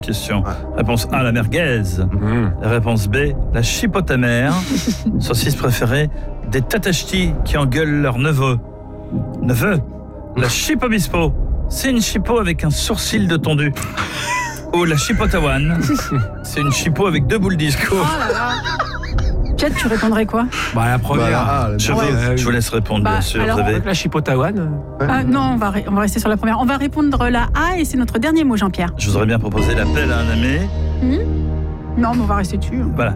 Question. Réponse A, la merguez. Réponse B, la chipote amère. Saucisse préférée des tatachtis qui engueulent leur neveu. La chipobispo. C'est une chipo avec un sourcil de tondu. Ou la chipotawan. C'est une chipo avec 2 boules disco. Oh là là. Piet, tu répondrais quoi? La première. Je vous laisse répondre, bien sûr. alors, Vous avez... Avec la chipotawan. Non, on va rester sur la première. On va répondre la A et c'est notre dernier mot, Jean-Pierre. Je vous aurais bien proposé l'appel à un ami. Non, mais on va rester dessus. Voilà.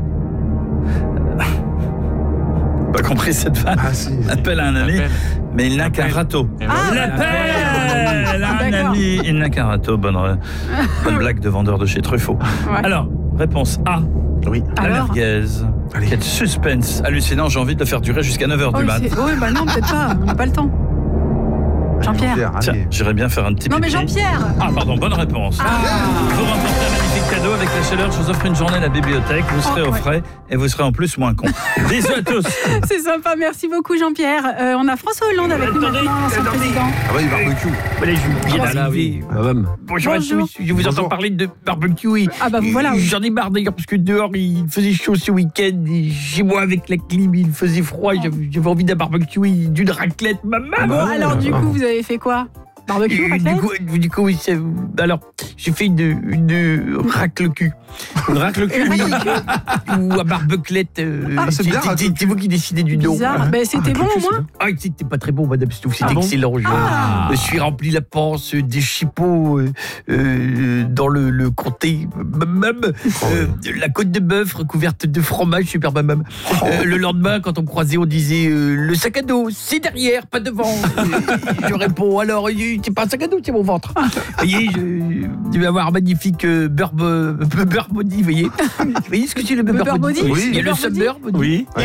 Pas compris cette vanne. Appel à un ami, mais il n'a qu'un râteau. L'appel à un ami, il n'a qu'un râteau. Bonne blague de vendeur de chez Truffaut. Ouais. Alors, réponse A. Oui. La Alors merguez. Quel suspense hallucinant, j'ai envie de le faire durer jusqu'à 9h du mat. Oui, non, peut-être pas. On n'a pas le temps. Jean-Pierre. Tiens, j'irais bien faire un petit Non, mais pipi. Jean-Pierre. Ah, pardon, bonne réponse. Vous remportez un magnifique cadeau avec la chaleur. Je vous offre une journée à la bibliothèque. Vous serez au frais et vous serez en plus moins con. Bisous à tous. C'est sympa, merci beaucoup Jean-Pierre. On a François Hollande avec nous maintenant, l'ancien président. Ah bah, il barbecue. Voilà, je viens d'arriver. Bonjour à Bonjour. tous. Je vous entends parler de barbecue. Ah bah voilà. J'en ai marre d'ailleurs parce que dehors il faisait chaud ce week-end et chez moi avec la clim il faisait froid. J'avais envie d'un barbecue, d'une raclette. Maman. Bon, alors du coup, vous avez fait quoi? Barbecue, raclette? Du coup, alors j'ai fait une racle-cul. Une racle-cul ou à barbeclette. c'est bien, c'est vous qui décidez du nom. Bizarre. C'était bon au moins? Ah, c'était pas très bon, Madame Stouff, c'était excellent. Je me suis rempli la panse des chipots dans le comté. La côte de bœuf recouverte de fromage, super mamam. Le lendemain, quand on me croisait, on disait le sac à dos, c'est derrière, pas devant. Je réponds alors, c'est pas un sac à dos, c'est mon ventre. Vous voyez, je vais avoir un magnifique beurre body, vous voyez. Vous voyez ce que c'est le beurre body? Oui. Il y a le suburb body. Oui.